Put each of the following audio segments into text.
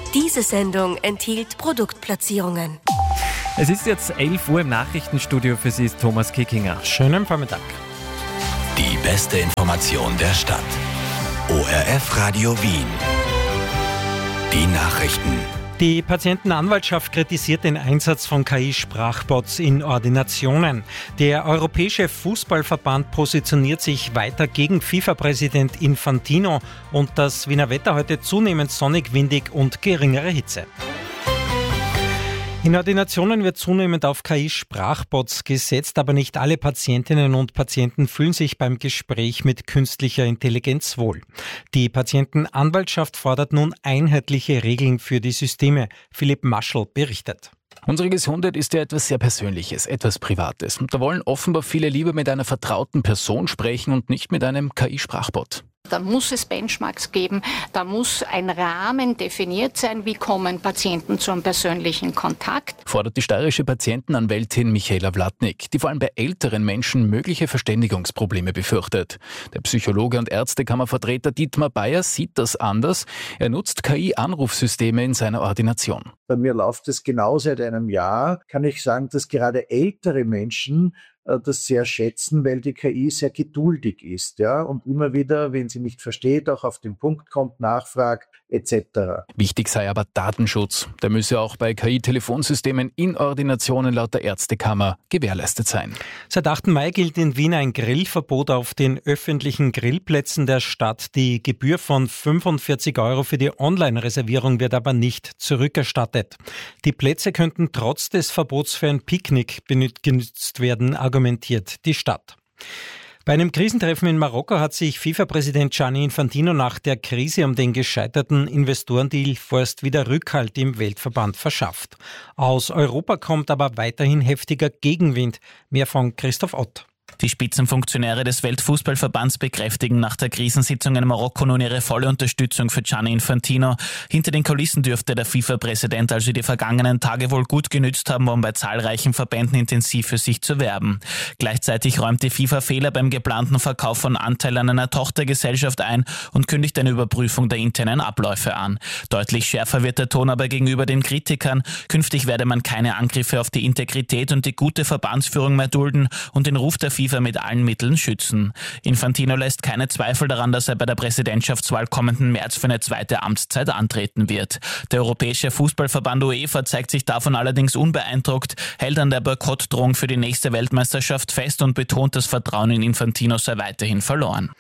Diese Sendung enthielt Produktplatzierungen. Es ist jetzt 11 Uhr im Nachrichtenstudio. Für Sie ist Thomas Kickinger. Schönen Vormittag. Die beste Information der Stadt. ORF Radio Wien. Die Nachrichten. Die Patientenanwaltschaft kritisiert den Einsatz von KI-Sprachbots in Ordinationen. Der Europäische Fußballverband positioniert sich weiter gegen FIFA-Präsident Infantino und das Wiener Wetter heute zunehmend sonnig, windig und geringere Hitze. In Ordinationen wird zunehmend auf KI-Sprachbots gesetzt, aber nicht alle Patientinnen und Patienten fühlen sich beim Gespräch mit künstlicher Intelligenz wohl. Die Patientenanwaltschaft fordert nun einheitliche Regeln für die Systeme. Philipp Maschel berichtet. Unsere Gesundheit ist ja etwas sehr Persönliches, etwas Privates. Und da wollen offenbar viele lieber mit einer vertrauten Person sprechen und nicht mit einem KI-Sprachbot. Da muss es Benchmarks geben, da muss ein Rahmen definiert sein, wie kommen Patienten zum persönlichen Kontakt. Fordert die steirische Patientenanwältin Michaela Wlatnik, die vor allem bei älteren Menschen mögliche Verständigungsprobleme befürchtet. Der Psychologe und Ärztekammervertreter Dietmar Bayer sieht das anders. Er nutzt KI-Anrufsysteme in seiner Ordination. Bei mir läuft es genau seit einem Jahr. Kann ich sagen, dass gerade ältere Menschen das sehr schätzen, weil die KI sehr geduldig ist, ja, und immer wieder, wenn sie nicht versteht, auch auf den Punkt kommt, nachfragt, etc. Wichtig sei aber Datenschutz. Der müsse auch bei KI-Telefonsystemen in Ordinationen laut der Ärztekammer gewährleistet sein. Seit 8. Mai gilt in Wien ein Grillverbot auf den öffentlichen Grillplätzen der Stadt. Die Gebühr von 45 € für die Online-Reservierung wird aber nicht zurückerstattet. Die Plätze könnten trotz des Verbots für ein Picknick genutzt werden, argumentiert die Stadt. Bei einem Krisentreffen in Marokko hat sich FIFA-Präsident Gianni Infantino nach der Krise um den gescheiterten Investorendeal vorerst wieder Rückhalt im Weltverband verschafft. Aus Europa kommt aber weiterhin heftiger Gegenwind. Mehr von Christoph Ott. Die Spitzenfunktionäre des Weltfußballverbands bekräftigen nach der Krisensitzung in Marokko nun ihre volle Unterstützung für Gianni Infantino. Hinter den Kulissen dürfte der FIFA-Präsident also die vergangenen Tage wohl gut genützt haben, um bei zahlreichen Verbänden intensiv für sich zu werben. Gleichzeitig räumt die FIFA Fehler beim geplanten Verkauf von Anteilen an einer Tochtergesellschaft ein und kündigt eine Überprüfung der internen Abläufe an. Deutlich schärfer wird der Ton aber gegenüber den Kritikern. Künftig werde man keine Angriffe auf die Integrität und die gute Verbandsführung mehr dulden und den Ruf der FIFA mit allen Mitteln schützen. Infantino lässt keine Zweifel daran, dass er bei der Präsidentschaftswahl kommenden März für eine zweite Amtszeit antreten wird. Der Europäische Fußballverband UEFA zeigt sich davon allerdings unbeeindruckt, hält an der Boykottdrohung für die nächste Weltmeisterschaft fest und betont, das Vertrauen in Infantino sei weiterhin verloren.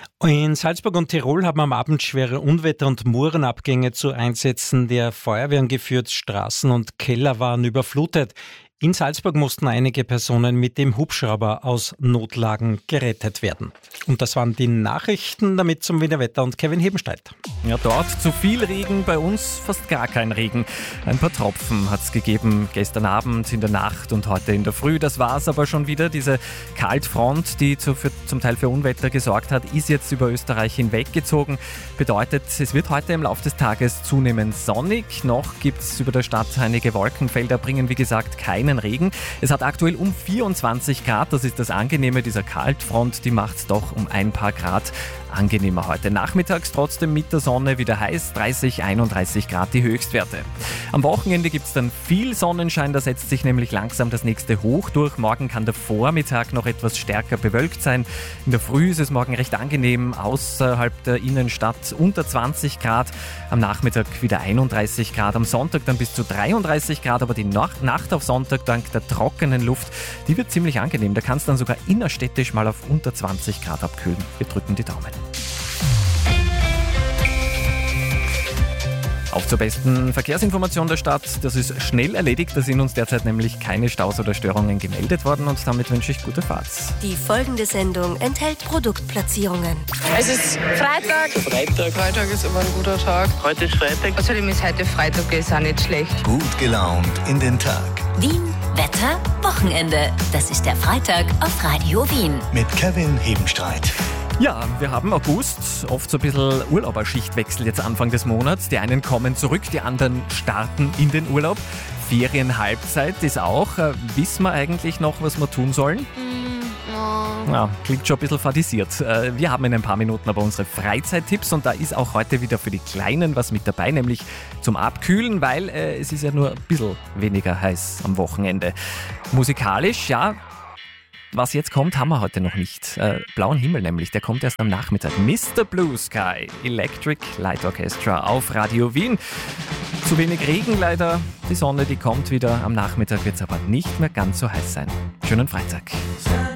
In Salzburg und Tirol haben am Abend schwere Unwetter und Murenabgänge zu Einsätzen der Feuerwehren geführt. Straßen und Keller waren überflutet. In Salzburg mussten einige Personen mit dem Hubschrauber aus Notlagen gerettet werden. Und das waren die Nachrichten, damit zum Wiener Wetter und Kevin Hebenstreit. Ja, dort zu viel Regen, bei uns fast gar kein Regen. Ein paar Tropfen hat es gegeben gestern Abend, in der Nacht und heute in der Früh. Das war es aber schon wieder. Diese Kaltfront, die zum Teil für Unwetter gesorgt hat, ist jetzt über Österreich hinweggezogen. Bedeutet, es wird heute im Laufe des Tages zunehmend sonnig. Noch gibt es über der Stadt einige Wolkenfelder, bringen wie gesagt keinen Regen. Es hat aktuell um 24 Grad, das ist das Angenehme dieser Kaltfront, die macht es doch um ein paar Grad angenehmer heute. Nachmittags trotzdem mit der Sonne wieder heiß, 30, 31 Grad die Höchstwerte. Am Wochenende gibt es dann viel Sonnenschein, da setzt sich nämlich langsam das nächste Hoch durch. Morgen kann der Vormittag noch etwas stärker bewölkt sein. In der Früh ist es morgen recht angenehm, außerhalb der Innenstadt unter 20 Grad. Am Nachmittag wieder 31 Grad, am Sonntag dann bis zu 33 Grad, aber die Nacht auf Sonntag dank der trockenen Luft, die wird ziemlich angenehm. Da kann es dann sogar innerstädtisch mal auf unter 20 Grad abkühlen. Wir drücken die Daumen. Auf zur besten Verkehrsinformation der Stadt. Das ist schnell erledigt. Da sind uns derzeit nämlich keine Staus oder Störungen gemeldet worden und damit wünsche ich gute Fahrt. Die folgende Sendung enthält Produktplatzierungen. Es ist Freitag. Freitag ist immer ein guter Tag. Heute ist Freitag. Außerdem ist heute Freitag, ist auch nicht schlecht. Gut gelaunt in den Tag. Wien, Wetter, Wochenende. Das ist der Freitag auf Radio Wien. Mit Kevin Hebenstreit. Ja, wir haben August, oft so ein bisschen Urlauberschichtwechsel jetzt Anfang des Monats. Die einen kommen zurück, die anderen starten in den Urlaub. Ferienhalbzeit ist auch. Wissen wir eigentlich noch, was wir tun sollen? Ja, klingt schon ein bisschen fadisiert. Wir haben in ein paar Minuten aber unsere Freizeittipps und da ist auch heute wieder für die Kleinen was mit dabei, nämlich zum Abkühlen, weil es ist ja nur ein bisschen weniger heiß am Wochenende. Musikalisch, ja, was jetzt kommt, haben wir heute noch nicht. Blauen Himmel nämlich, der kommt erst am Nachmittag. Mr. Blue Sky, Electric Light Orchestra auf Radio Wien. Zu wenig Regen leider. Die Sonne, die kommt wieder. Am Nachmittag wird es aber nicht mehr ganz so heiß sein. Schönen Freitag.